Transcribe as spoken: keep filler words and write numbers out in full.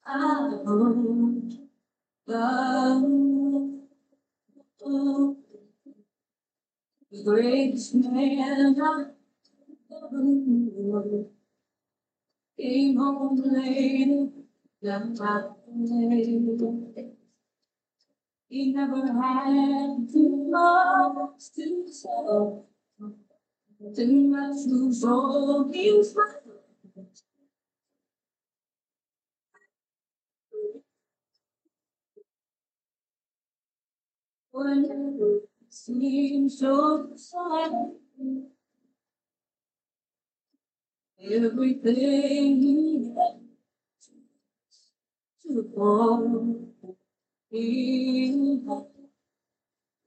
The greatest man of the world came home late, left out late. He never had too much to say, too much to forgive. When it seems so sad, everything he had to fall. He